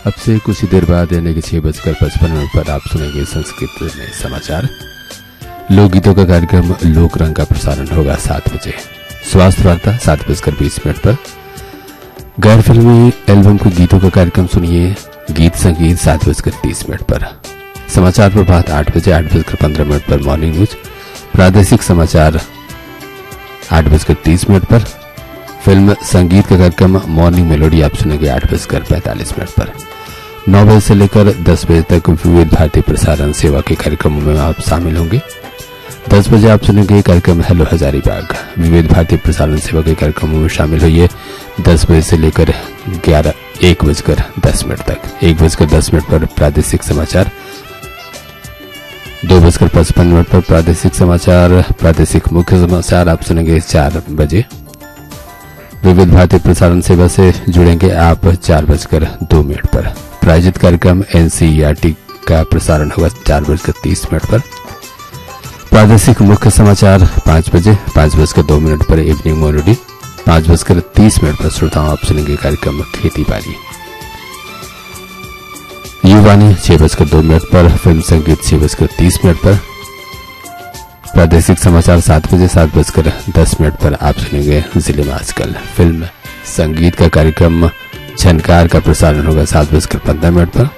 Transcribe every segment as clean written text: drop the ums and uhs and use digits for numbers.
अब से कुछ ही देर बाद यानी कि 6:55 पर आप सुनेंगे संस्कृत में समाचार। लोकगीतों का कार्यक्रम लोक रंग का प्रसारण होगा 7 बजे। स्वास्थ्य वार्ता 7:20 पर। गैर फिल्मी एल्बम के गीतों का कार्यक्रम सुनिए गीत संगीत 7:30 पर। समाचार प्रभात 8 बजे 8:15 पर मॉर्निंग न्यूज। प्रादेशिक समाचार 8:30 पर। फिल्म संगीत का कार्यक्रम मॉर्निंग मेलोडी आप सुनेंगे 8:45 पर। 9 बजे से लेकर 10 बजे तक विविध भारतीय प्रसारण सेवा के कार्यक्रमों में आप शामिल होंगे। 10 बजे आप सुनेंगे कार्यक्रम हेलो हजारीबाग। विविध भारतीय प्रसारण सेवा के कार्यक्रमों में शामिल होइए 10 बजे से लेकर 1:10 तक। 1:10 पर प्रादेशिक समाचार। 2:55 पर प्रादेशिक समाचार। प्रादेशिक मुख्य समाचार आप सुनेंगे 4 बजे। विविध भारतीय प्रसारण सेवा से जुड़ेंगे आप 4:02 पर। प्रायोजित कार्यक्रम एनसीईआरटी का प्रसारण होगा 4:30 पर। प्रादेशिक मुख्य समाचार 5 बजे 5:02 पर इवनिंग मेलोडी। 5:30 पर श्रोताओं आप सुनेंगे कार्यक्रम खेती बाड़ी। युवानी 6:02 पर। फिल्म संगीत 6:30 पर। प्रादेशिक समाचार 7 बजे 7:10 पर आप सुनेंगे जिले में आजकल। फिल्म संगीत का कार्यक्रम झनकार का प्रसारण होगा 7:15 पर।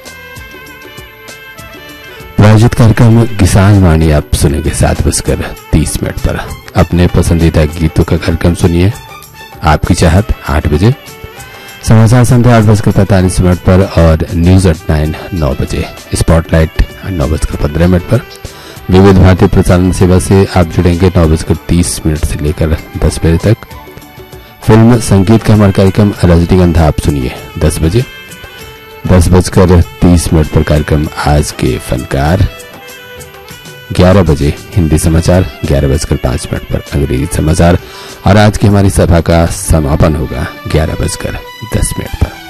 प्रायोजित कार्यक्रम किसान वाणी आप सुनेंगे 7:30 पर। अपने पसंदीदा गीतों का कार्यक्रम सुनिए आपकी चाहत 8 बजे। समाचार संध्या 8:45 पर और न्यूज एट 9 बजे। स्पॉटलाइट 9:15 पर। विविध भारतीय प्रसारण सेवा से आप जुड़ेंगे 9:30 से लेकर 10 बजे तक। फिल्म संगीत का हमारा कार्यक्रम रजनीगंधा आप सुनिए 10 बजे। 10:30 पर कार्यक्रम आज के फनकार। 11 बजे हिंदी समाचार। 11:05 पर अंग्रेजी समाचार और आज की हमारी सभा का समापन होगा 11:10 पर।